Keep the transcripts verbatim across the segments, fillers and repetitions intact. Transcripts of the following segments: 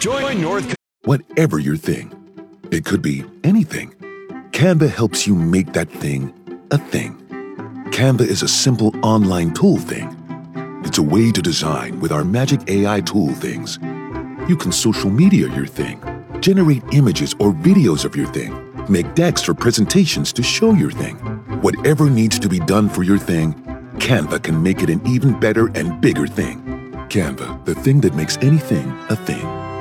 Join North. Whatever your thing, it could be anything. Canva helps you make that thing a thing. Canva is a simple online tool thing. It's a way to design with our magic A I tool things. You can social media your thing, generate images or videos of your thing, make decks for presentations to show your thing. Whatever needs to be done for your thing, Canva can make it an even better and bigger thing. Canva, the thing that makes anything a thing.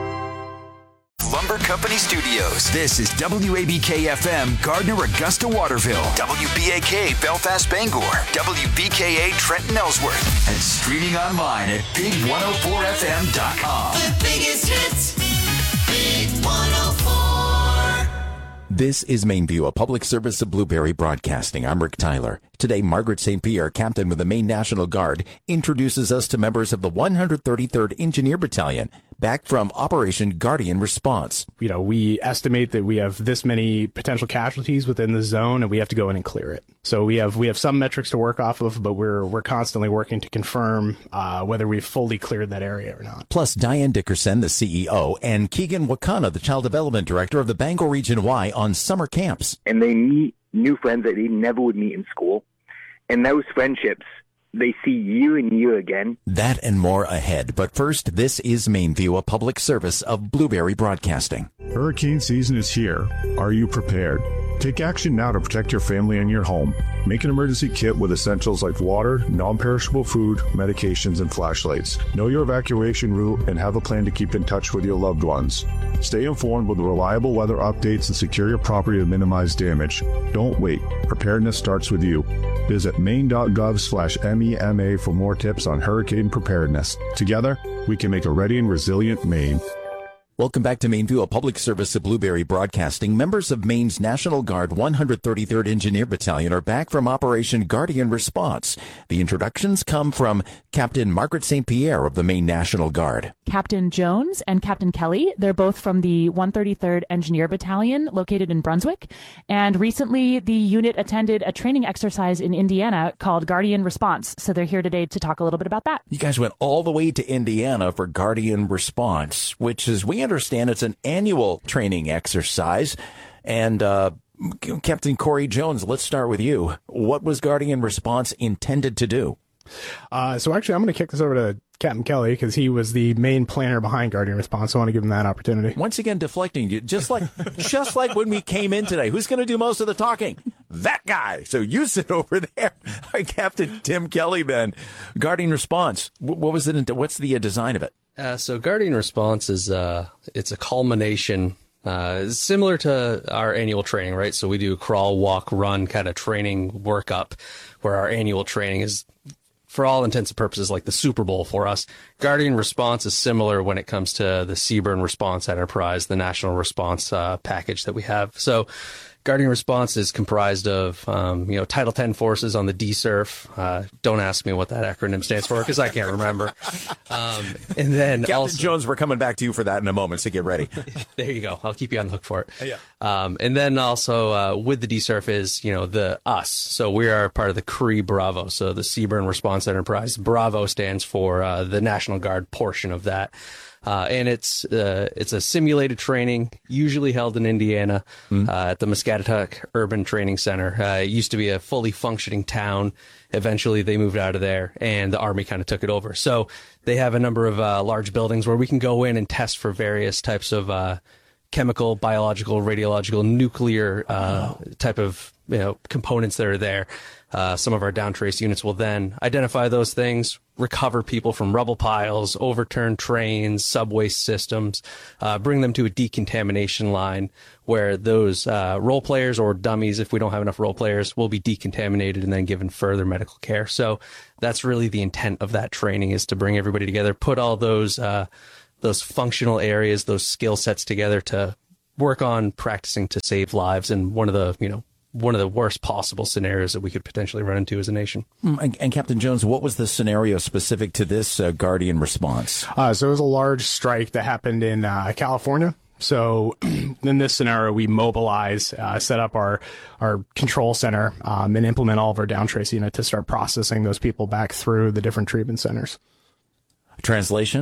Lumber Company Studios. This is W A B K F M, Gardner, Augusta, Waterville. W B A K, Belfast, Bangor. W B K A, Trenton, Ellsworth. And streaming online at big one oh four f m dot com. The biggest hits, Big one oh four. This is Mainview, a public service of Blueberry Broadcasting. I'm Rick Tyler. Today, Margaret Saint Pierre, captain with the Maine National Guard, introduces us to members of the one hundred thirty-third Engineer Battalion, back from Operation Guardian Response. You know, we estimate that we have this many potential casualties within the zone, and we have to go in and clear it. So we have we have some metrics to work off of, but we're we're constantly working to confirm uh, whether we've fully cleared that area or not. Plus, Diane Dickerson, the C E O, and Keegan Wakana, the Child Development Director of the Bangor Region Y, on summer camps. And they meet new friends that they never would meet in school. And those friendships, they see year and year again. That and more ahead. But first, this is Mainview, a public service of Blueberry Broadcasting. Hurricane season is here. Are you prepared? Take action now to protect your family and your home. Make an emergency kit with essentials like water, non-perishable food, medications, and flashlights. Know your evacuation route and have a plan to keep in touch with your loved ones. Stay informed with reliable weather updates and secure your property to minimize damage. Don't wait. Preparedness starts with you. Visit maine.gov slash MEMA for more tips on hurricane preparedness. Together, we can make a ready and resilient Maine. Welcome back to Mainview, a public service of Blueberry Broadcasting. Members of Maine's National Guard one hundred thirty-third Engineer Battalion are back from Operation Guardian Response. The introductions come from Captain Margaret Saint Pierre of the Maine National Guard. Captain Jones and Captain Kelly, they're both from the one hundred thirty-third Engineer Battalion located in Brunswick. And recently, the unit attended a training exercise in Indiana called Guardian Response. So they're here today to talk a little bit about that. You guys went all the way to Indiana for Guardian Response, which is, we understand it's an annual training exercise. And uh, Captain Corey Jones, let's start with you. What was Guardian Response intended to do? Uh, so actually, I'm going to kick this over to Captain Kelly because he was the main planner behind Guardian Response. So I want to give him that opportunity. Once again, deflecting you, just like just like when we came in today. Who's going to do most of the talking? That guy. So you sit over there. All right, Captain Tim Kelly, then. Guardian Response. What was it? What's the design of it? Uh, so Guardian Response is uh, it's a culmination. Uh, similar to our annual training, right? So we do crawl, walk, run kind of training workup, where our annual training is, for all intents and purposes, like the Super Bowl for us. Guardian Response is similar when it comes to the Seaburn Response Enterprise, the national response uh, package that we have. So Guardian Response is comprised of, um, you know, Title ten forces on the D S U R F. Uh, don't ask me what that acronym stands for because I can't remember. Um, and then Captain also, Jones, we're coming back to you for that in a moment, so get ready. There you go. I'll keep you on the hook for it. Yeah. Um, and then also uh, with the D S U R F is, you know, the us. So we are part of the C R E Bravo. So the Seaburn Response Enterprise. Bravo stands for uh, the National Guard portion of that. Uh, and it's uh, it's a simulated training, usually held in Indiana, mm. uh, at the Muscatatuck Urban Training Center. Uh, it used to be a fully functioning town. Eventually, they moved out of there, and the Army kind of took it over. So they have a number of uh, large buildings where we can go in and test for various types of uh, chemical, biological, radiological, nuclear uh, oh. type of you know components that are there. Uh, some of our down trace units will then identify those things, recover people from rubble piles, overturn trains, subway systems, uh, bring them to a decontamination line where those uh, role players or dummies, if we don't have enough role players, will be decontaminated and then given further medical care. So that's really the intent of that training, is to bring everybody together, put all those uh, those functional areas, those skill sets together to work on practicing to save lives in one of the, you know, one of the worst possible scenarios that we could potentially run into as a nation. And, and Captain Jones, what was the scenario specific to this uh, Guardian Response? Uh, so it was a large strike that happened in uh, California. So in this scenario, we mobilize, uh, set up our our control center, um, and implement all of our down trace unit to start processing those people back through the different treatment centers. Translation?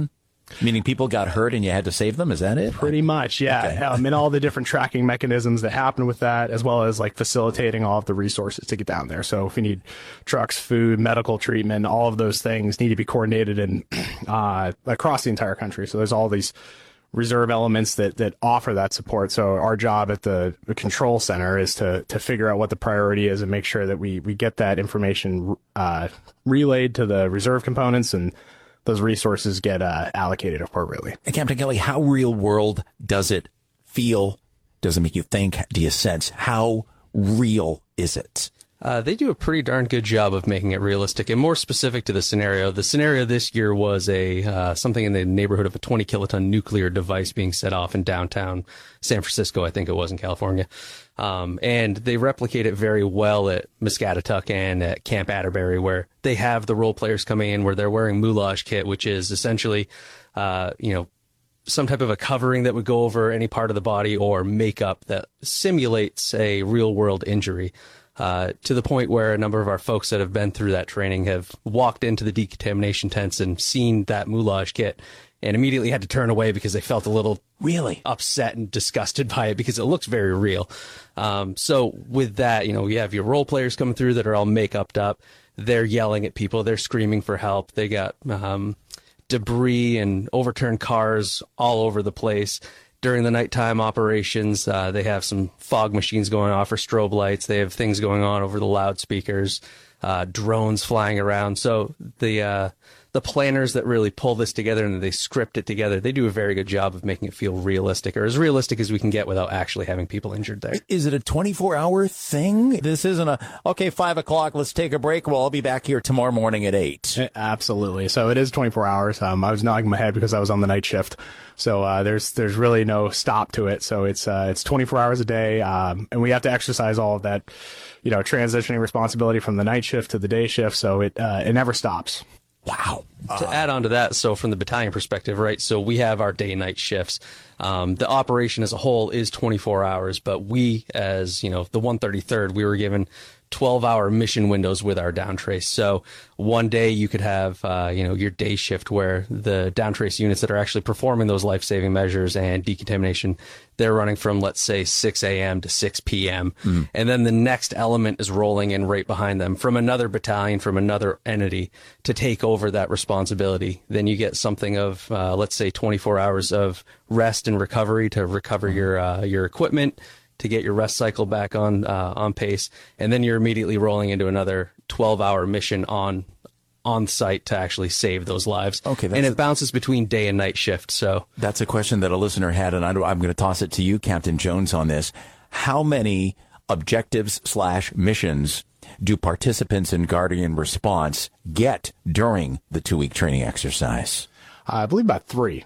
Meaning people got hurt and you had to save them? Is that it? Pretty much, yeah. Okay. Um, and all the different tracking mechanisms that happen with that, as well as like facilitating all of the resources to get down there. So if you need trucks, food, medical treatment, all of those things need to be coordinated and uh, across the entire country. So there's all these reserve elements that that offer that support. So our job at the, the control center is to to figure out what the priority is and make sure that we we get that information uh, relayed to the reserve components, and those resources get uh, allocated appropriately. And Captain Kelly, how real world does it feel? Does it make you think? Do you sense? How real is it? Uh, they do a pretty darn good job of making it realistic and more specific to the scenario. The scenario this year was a uh, something in the neighborhood of a twenty kiloton nuclear device being set off in downtown San Francisco, I think it was, in California. Um, and they replicate it very well at Muscatatuck and at Camp Atterbury, where they have the role players coming in where they're wearing moulage kit, which is essentially, uh, you know, some type of a covering that would go over any part of the body, or makeup that simulates a real world injury. Uh, to the point where a number of our folks that have been through that training have walked into the decontamination tents and seen that moulage kit and immediately had to turn away because they felt a little really upset and disgusted by it because it looks very real. Um, so with that, you know, you have your role players coming through that are all make-upped up. They're yelling at people. They're screaming for help. They got um, debris and overturned cars all over the place. During the nighttime operations, uh, they have some fog machines going off for strobe lights. They have things going on over the loudspeakers, uh, drones flying around. So the uh, the planners that really pull this together and they script it together, they do a very good job of making it feel realistic, or as realistic as we can get without actually having people injured there. Is it a twenty-four hour thing? This isn't a, okay, five o'clock, let's take a break. Well, I'll be back here tomorrow morning at eight. Absolutely. So it is twenty-four hours. Um, I was nodding my head because I was on the night shift. So uh, there's there's really no stop to it. So it's uh, it's twenty-four hours a day, um, and we have to exercise all of that, you know, transitioning responsibility from the night shift to the day shift. So it uh, it never stops. Wow. Uh, to add on to that, so from the battalion perspective, right, so we have our day-night shifts. Um, the operation as a whole is twenty-four hours, but we, as, you know, the one thirty-third, we were given twelve hour mission windows with our downtrace. So one day you could have, uh, you know, your day shift where the downtrace units that are actually performing those life-saving measures and decontamination, they're running from, let's say, six a.m. to six p.m. Mm. And then the next element is rolling in right behind them from another battalion, from another entity to take over that responsibility. Then you get something of, uh, let's say, twenty-four hours of rest and recovery to recover mm. your, uh, your equipment, to get your rest cycle back on uh, on pace, and then you're immediately rolling into another twelve hour mission on on site to actually save those lives. Okay, and it bounces between day and night shift. So that's a question that a listener had, and I, I'm going to toss it to you, Captain Jones, on this. How many objectives slash missions do participants in Guardian Response get during the two week training exercise? Uh, I believe about three.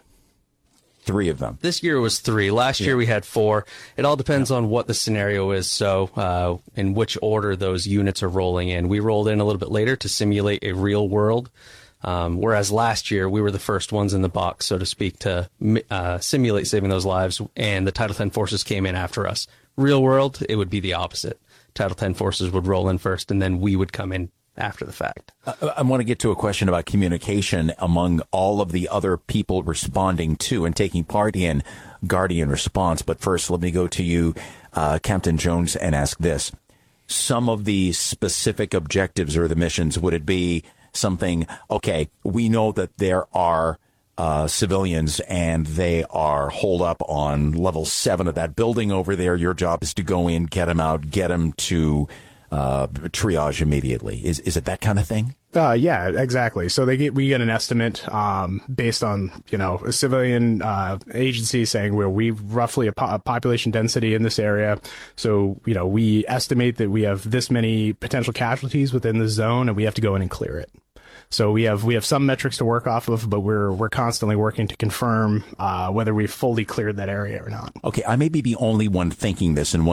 Three of them. This year was three. Last yeah. year we had four. It all depends yeah. on what the scenario is. So, uh, in which order those units are rolling in. We rolled in a little bit later to simulate a real world. Um, whereas last year we were the first ones in the box, so to speak, to uh, simulate saving those lives. And the Title ten forces came in after us. Real world, it would be the opposite. Title ten forces would roll in first, and then we would come in after the fact. Uh, I want to get to a question about communication among all of the other people responding to and taking part in Guardian Response. But first, let me go to you, uh, Captain Jones, and ask this. Some of the specific objectives or the missions, would it be something, okay, we know that there are uh, civilians and they are holed up on level seven of that building over there. Your job is to go in, get them out, get them to Uh, triage immediately. Is is it that kind of thing? Uh, yeah, exactly. So they get we get an estimate um, based on you know a civilian uh, agency saying where we roughly a, po- a population density in this area. So you know we estimate that we have this many potential casualties within the zone, and we have to go in and clear it. So we have we have some metrics to work off of, but we're we're constantly working to confirm uh, whether we've fully cleared that area or not. Okay, I may be the only one thinking this, and